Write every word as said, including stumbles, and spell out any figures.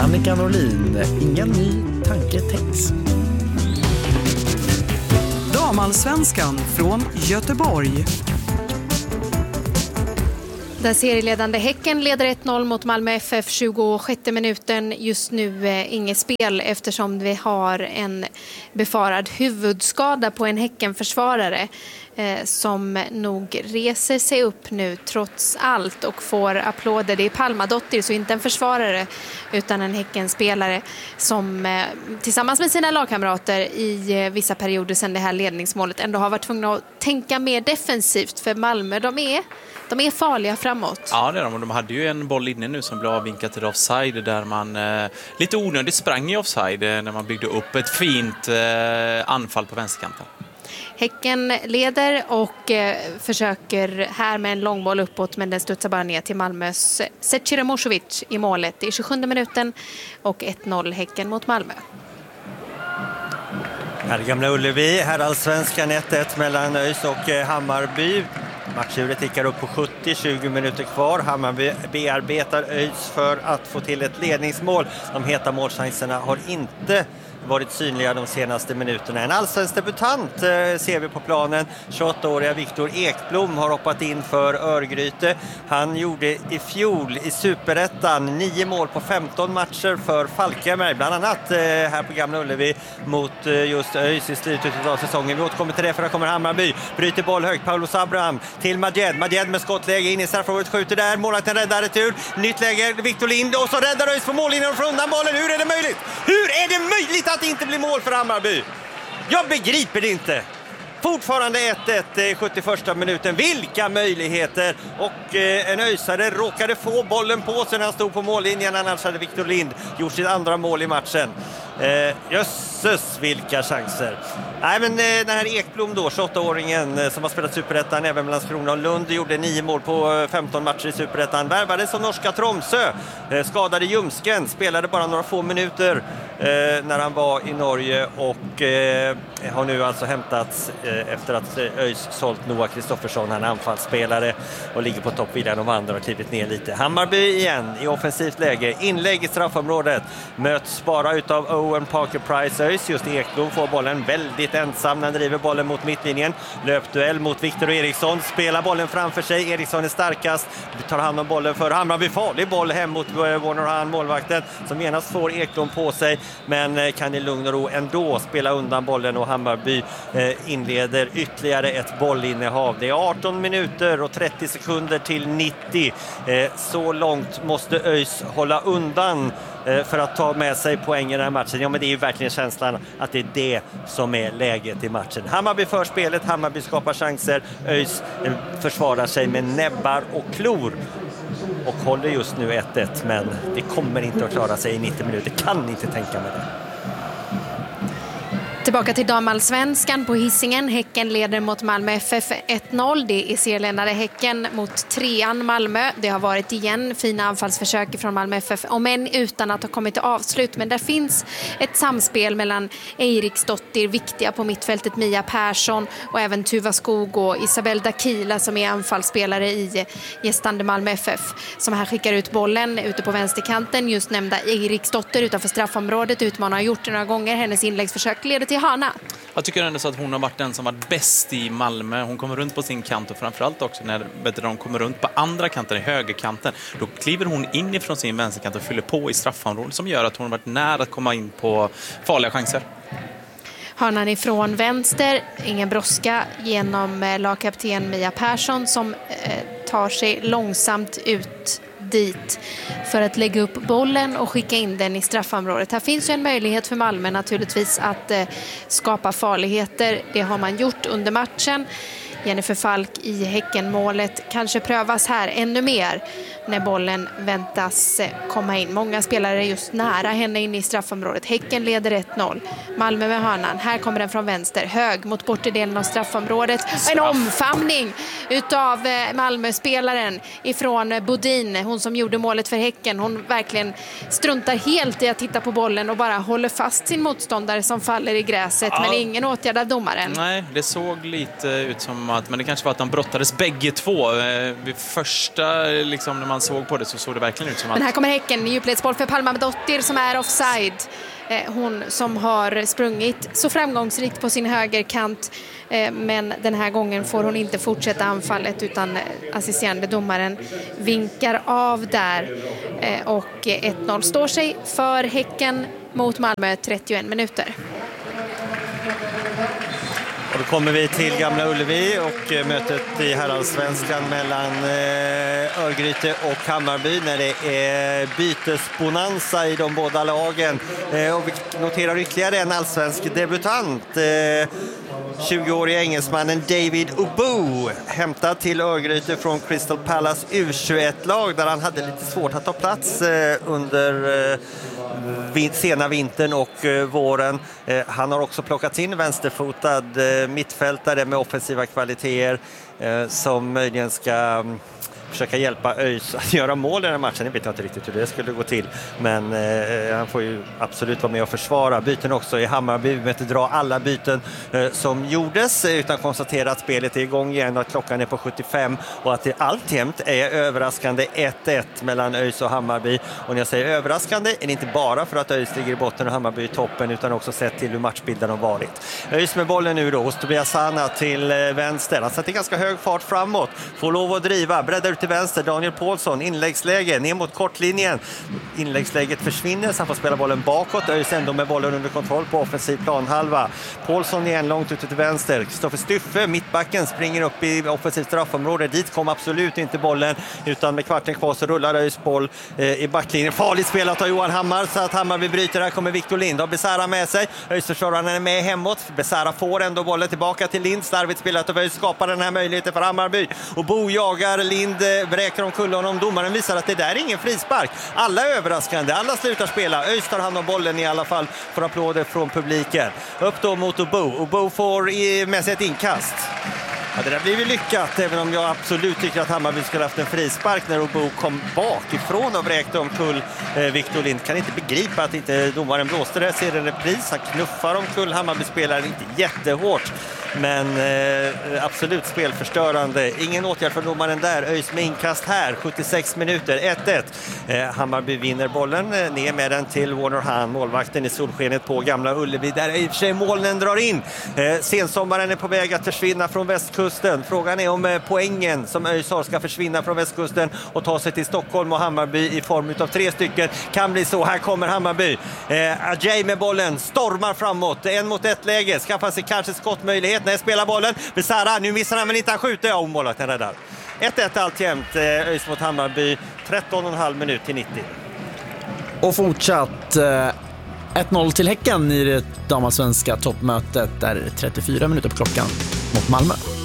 Annika Norlin. Ingen ny tanke tänks. Damallsvenskan från Göteborg. Där serieledande Häcken leder ett noll mot Malmö F F tjugosjätte minuten. Just nu eh, inget spel eftersom vi har en befarad huvudskada på en Häckenförsvarare eh, som nog reser sig upp nu trots allt och får applåder. Det är Palmadottir, så inte en försvarare utan en Häckenspelare som eh, tillsammans med sina lagkamrater i eh, vissa perioder sedan det här ledningsmålet ändå har varit tvungna att tänka mer defensivt, för Malmö de är De är farliga framåt. Ja, det är de. Och de hade ju en boll inne nu som blev avvinkad till offside där man eh, lite onödigt sprang i offside eh, när man byggde upp ett fint eh, anfall på vänsterkanten. Häcken leder och eh, försöker här med en långboll uppåt, men den studsar bara ner till Malmös Zecira Mošović i målet. Det är tjugosjunde minuten och ett noll Häcken mot Malmö. Här Gamla Ullevi, här Allsvenskan ett ett mellan ÖIS och eh, Hammarby. Matchdjuret tickar upp på sjuttio, tjugo minuter kvar. Hammarby bearbetar ÖIS för att få till ett ledningsmål. De heta målchanserna har inte varit synliga de senaste minuterna. En allsvensk debutant eh, ser vi på planen. tjugoåttaåriga Viktor Ekblom har hoppat in för Örgryte. Han gjorde i fjol i Superettan nio mål på femton matcher för Falkenberg. Bland annat eh, här på Gamla Ullevi mot eh, just ÖIS i slutet av säsongen. Vi återkommer till det, för där kommer Hammarby. Bryter boll högt. Paulus Abraham till Majed. Majed med skottläge in i straffområdet, skjuter där. Målvakten räddar retur. Nytt läge. Viktor Lind, och så räddar ÖIS på mållinjen och får undan bollen. Hur är det möjligt? Hur är det möjligt att det inte blir mål för Hammarby? Jag begriper det inte. Fortfarande ett ett i sjuttioförsta minuten. Vilka möjligheter! Och eh, en öisare råkade få bollen på sig när han stod på mållinjen. Annars hade Viktor Lind gjort sitt andra mål i matchen. Eh, jösses, vilka chanser. Nej, men eh, den här Ekblom då, tjugoåttaåringen eh, som har spelat Superettan även mellan Landskrona och Lund, gjorde nio mål på eh, femton matcher i Superettan. Värvades som norska Tromsö. Eh, skadade Ljumsken. Spelade bara några få minuter eh, när han var i Norge och eh, har nu alltså hämtats eh, efter att eh, ÖIS sålt Noah Kristoffersson. Han är anfallsspelare och ligger på topp. William de andra har klivit ner lite. Hammarby igen i offensivt läge. Inlägg i straffområdet. Möts bara utav Owen Parker Price. ÖIS, just Ekblom får bollen väldigt ensam när han driver bollen mot mittlinjen. Löpduell mot Viktor Eriksson. Spelar bollen framför sig. Eriksson är starkast. Tar hand om bollen för Hammarby. Farlig boll hem mot Warner Han, målvakten, som genast får Ekblom på sig. Men kan i lugn och ro ändå spela undan bollen, och Hammarby inleder ytterligare ett bollinnehav. Det är arton minuter och trettio sekunder till nittio. Så långt måste ÖIS hålla undan för att ta med sig poäng i den här matchen. Ja, men det är ju verkligen känslan att det är det som är läget i matchen. Hammarby för spelet, Hammarby skapar chanser, ÖIS försvarar sig med näbbar och klor och håller just nu ett ett, men det kommer inte att klara sig i nittio minuter. Kan inte tänka mig det. Tillbaka till damallsvenskan på Hisingen. Häcken leder mot Malmö F F ett noll. Det är serieledande Häcken mot trean Malmö. Det har varit igen fina anfallsförsök från Malmö F F, om än utan att ha kommit till avslut. Men där finns ett samspel mellan Eiriksdottir, viktiga på mittfältet, Mia Persson och även Tuva Skog och Isabel Dakila som är anfallsspelare i gästande Malmö F F, som här skickar ut bollen ute på vänsterkanten. Just nämnda Eiriksdottir utanför straffområdet utmanar har gjort det några gånger. Hennes inläggsförsök leder till Hanna. Jag tycker ändå så att hon har varit den som varit bäst i Malmö. Hon kommer runt på sin kant, och framförallt också när de kommer runt på andra kanten, i högerkanten. Då kliver hon in ifrån sin vänsterkant och fyller på i straffområdet, som gör att hon har varit nära att komma in på farliga chanser. Hörnan ifrån vänster, ingen brådska genom lagkapten Mia Persson som eh, tar sig långsamt ut dit för att lägga upp bollen och skicka in den i straffområdet. Här finns ju en möjlighet för Malmö naturligtvis att eh, skapa farligheter. Det har man gjort under matchen. Jennifer Falk i Häckenmålet kanske prövas här ännu mer när bollen väntas komma in. Många spelare är just nära henne in i straffområdet. Häcken leder ett noll. Malmö med hörnan. Här kommer den från vänster. Hög mot bortre delen av straffområdet. En omfamning utav Malmö-spelaren ifrån Bodin. Hon som gjorde målet för Häcken. Hon verkligen struntar helt i att titta på bollen och bara håller fast sin motståndare som faller i gräset. Ja. Men ingen åtgärd av domaren. Nej, det såg lite ut som att, men det kanske var att de brottades bägge två. Vid första, liksom när man man såg på det så såg det verkligen ut som att... Men här kommer Häcken i djupledsboll för Palma Dottir som är offside. Hon som har sprungit så framgångsrikt på sin högerkant, men den här gången får hon inte fortsätta anfallet utan assisterande domaren vinkar av där. Och ett noll står sig för Häcken mot Malmö, trettioen minuter. Och då kommer vi till Gamla Ullevi och mötet i herrallsvenskan mellan Örgryte och Hammarby när det är bytesbonanza i de båda lagen. Och vi noterar ytterligare en allsvensk debutant. tjugoåriga engelsmannen David Obo, hämtad till Örgryte från Crystal Palace U tjugoett-lag där han hade lite svårt att ta plats under sena vintern och våren. Han har också plockat in vänsterfotad mittfältare med offensiva kvaliteter som möjligen ska försöka hjälpa ÖIS att göra mål i den här matchen. Jag vet inte riktigt hur det skulle gå till. Men eh, han får ju absolut vara med och försvara. Byten också i Hammarby. Vi behöver inte dra alla byten eh, som gjordes utan konstatera att spelet är igång igen och att klockan är på sjuttiofem och att det alltjämt är överraskande ett ett mellan ÖIS och Hammarby. Och när jag säger överraskande är det inte bara för att ÖIS ligger i botten och Hammarby i toppen utan också sett till hur matchbilden har varit. ÖIS med bollen nu då hos Tobias Sana till eh, vänster. Han sätter ganska hög fart framåt. Får lov att driva. Breddar ut till vänster, Daniel Paulsson, inläggsläge, ner mot kortlinjen. Inläggsläget försvinner så han får spela bollen bakåt. ÖIS ändå med bollen under kontroll på offensiv planhalva. Paulsson igen långt ute till vänster. Kristoffer Styffe, mittbacken, springer upp i offensiv straffområde. Dit kom absolut inte bollen utan med kvarten kvar så rullar ÖIS boll eh, i backlinjen. Farligt spelat av Johan Hammar så att Hammarby bryter. Här kommer Victor Lind. Har Besara med sig. ÖIS-försvararen är med hemåt. Besara får ändå bollen tillbaka till Lind. Starvigt spelat av ÖIS skapar den här möjligheten för Hammarby. Och Bo jagar Lind, bräker omkull honom. Domaren visar att det där är ingen frispark. Alla är överraskande. Alla slutar spela. ÖIS tar hand om bollen i alla fall för applåder från publiken. Upp då mot Obo. Obo får i, med sig ett inkast. Ja, det där blir ju lyckat, även om jag absolut tycker att Hammarby skulle haft en frispark när Obo kom bakifrån och vräkte omkull eh, Victor Lind. Kan inte begripa att inte domaren blåste det. Ser en repris, han knuffar omkull Hammarby-spelaren inte jättehårt. Men eh, absolut spelförstörande. Ingen åtgärd för domaren där. ÖIS med inkast här. sjuttiosex minuter. ett ett. Eh, Hammarby vinner bollen. Eh, ner med den till Warner Hahn. Målvakten i solskenet på Gamla Ullevi. Där i och för sig molnen drar in. Eh, sensommaren är på väg att försvinna från västkusten. Frågan är om eh, poängen som ÖIS har ska försvinna från västkusten och ta sig till Stockholm och Hammarby i form av tre stycken. Kan bli så. Här kommer Hammarby. Eh, Ajay med bollen. Stormar framåt. En mot ett läge. Skaffar sig kanske skottmöjlighet när jag spelar bollen. Besara, nu missar han men inte han skjuter. Ja, målvakten räddar. ett ett alltjämt. ÖIS mot Hammarby. tretton och en halv minut till nittio. Och fortsatt eh, ett noll till Häcken i det damallsvenska toppmötet där trettiofyra minuter på klockan mot Malmö.